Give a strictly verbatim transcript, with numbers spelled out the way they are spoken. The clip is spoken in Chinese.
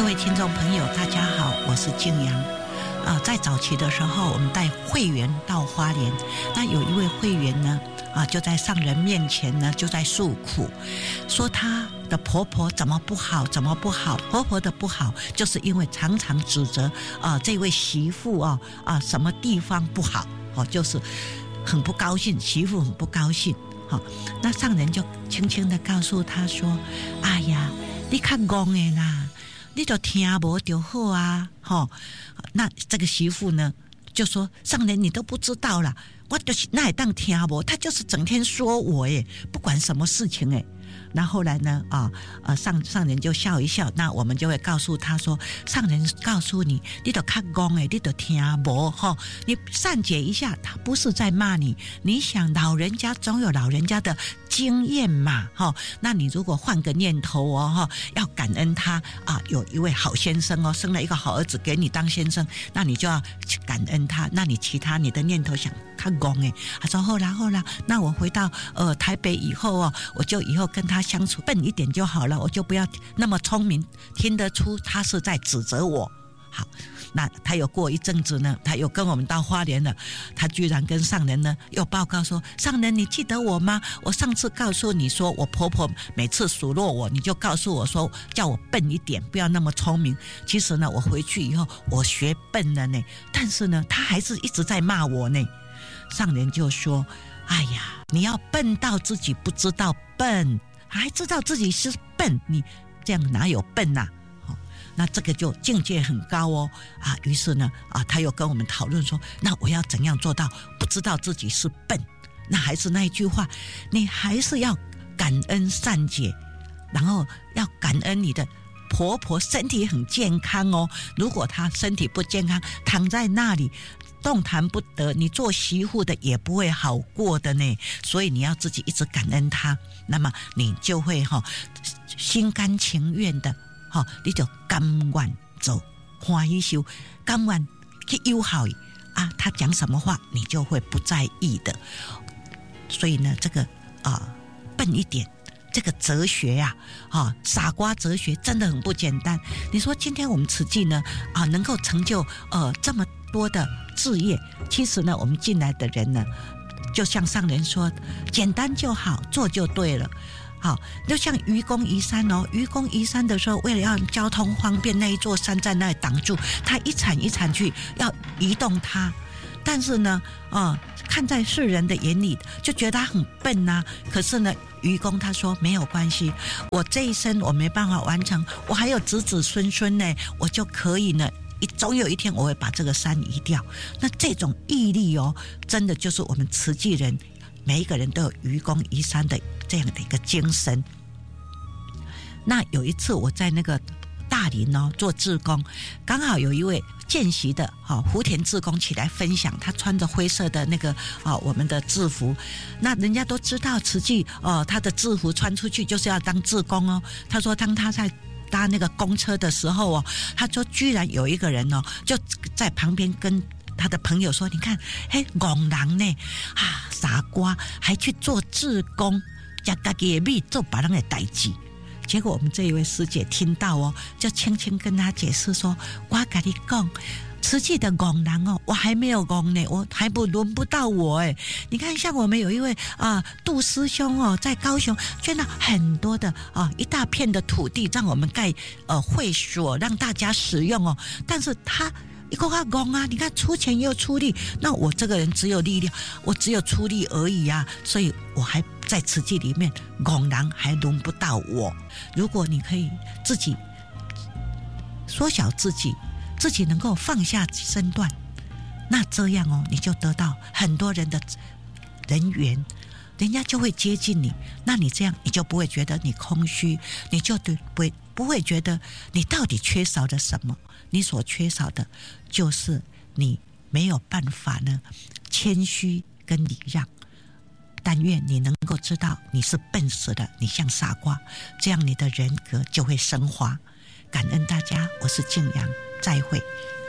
各位听众朋友大家好，我是静阳。呃，在早期的时候我们带会员到花莲，那有一位会员呢啊，就在上人面前呢就在诉苦，说她的婆婆怎么不好怎么不好，婆婆的不好就是因为常常指责啊这位媳妇啊啊什么地方不好哦，就是很不高兴，媳妇很不高兴。好、哦，那上人就轻轻的告诉她说：“哎呀，你看讲的啦，你就听无就好啊。”哦，那这个媳妇呢就说：“上人你都不知道啦，我就是那也当听无，他就是整天说我耶，不管什么事情耶。”那后来呢啊呃上上人就笑一笑，那我们就会告诉他说，上人告诉你，你都看讲诶，你都听无哈，你善解一下，他不是在骂你，你想老人家总有老人家的经验嘛哈，那你如果换个念头哦哈，要感恩他啊，有一位好先生哦，生了一个好儿子给你当先生，那你就要去感恩他，那你其他你的念头想看讲诶，他说后来后来，那我回到呃台北以后哦，我就以后跟他相处笨一点就好了，我就不要那么聪明，听得出他是在指责我。好，那他有过一阵子呢，他又跟我们到花莲了，他居然跟上人呢又报告说，上人你记得我吗？我上次告诉你说我婆婆每次数落我，你就告诉我说叫我笨一点，不要那么聪明。其实呢我回去以后我学笨了呢，但是呢他还是一直在骂我呢。上人就说，哎呀，你要笨到自己不知道笨，还知道自己是笨，你这样哪有笨啊？哦，那这个就境界很高哦啊。于是呢啊，他又跟我们讨论说，那我要怎样做到不知道自己是笨？那还是那一句话，你还是要感恩善解，然后要感恩你的婆婆身体很健康哦。如果她身体不健康，躺在那里动弹不得，你做媳妇的也不会好过的呢。所以你要自己一直感恩她，那么你就会哈、哦、心甘情愿的哈、哦，你就甘愿走欢喜修，甘愿去友好啊，他讲什么话你就会不在意的。所以呢，这个啊、呃、笨一点。这个哲学呀、啊，啊，傻瓜哲学真的很不简单。你说今天我们慈济呢，啊，能够成就呃这么多的志业，其实呢，我们进来的人呢，就像上人说，简单就好，做就对了。好，就像愚公移山哦，愚公移山的时候，为了要交通方便，那一座山在那里挡住，他一铲一铲去要移动它。但是呢，呃，看在世人的眼里，就觉得他很笨啊。可是呢，愚公他说没有关系，我这一生我没办法完成，我还有子子孙孙呢，我就可以呢，总有一天我会把这个山移掉。那这种毅力哦，真的就是我们慈济人每一个人都有愚公移山的这样的一个精神。那有一次我在那个大林哦做志工，刚好有一位见习的哈福田志工起来分享，他穿着灰色的那个啊我们的制服，那人家都知道慈济哦，他的制服穿出去就是要当志工哦。他说当他在搭那个公车的时候哦，他说居然有一个人哦就在旁边跟他的朋友说，你看嘿戆人呢啊傻瓜，还去做志工，加自己的米做别人的代志。结果我们这一位师姐听到哦，就轻轻跟他解释说，我跟你讲，慈济的戆人哦，我还没有戆呢，我还不轮不到我哎。你看，像我们有一位啊、呃、杜师兄哦，在高雄捐了很多的啊、呃、一大片的土地，让我们盖呃会所，让大家使用哦。但是他一个话讲啊，你看出钱又出力，那我这个人只有力量，我只有出力而已啊，所以我还在慈济里面戆人还轮不到我。如果你可以自己缩小自己，自己能够放下身段，那这样哦，你就得到很多人的人缘，人家就会接近你。那你这样，你就不会觉得你空虚，你就对不会不会觉得你到底缺少了什么。你所缺少的就是你没有办法呢谦虚跟礼让。但愿你能够知道你是笨死的，你像傻瓜，这样你的人格就会升华。感恩大家，我是静阳，再会。